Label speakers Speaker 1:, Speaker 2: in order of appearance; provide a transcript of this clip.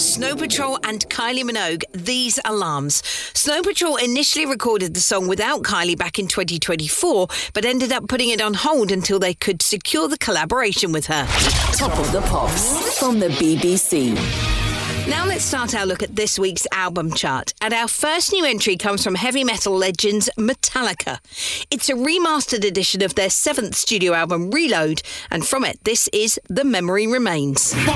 Speaker 1: Snow Patrol and Kylie Minogue, These Alarms. Snow Patrol initially recorded the song without Kylie back in 2024, but ended up putting it on hold until they could secure the collaboration with her.
Speaker 2: Top of the Pops from the BBC.
Speaker 1: Now let's start our look at this week's album chart. And our first new entry comes from heavy metal legends Metallica. It's a remastered edition of their 7th studio album, Reload, and from it, this is The Memory Remains.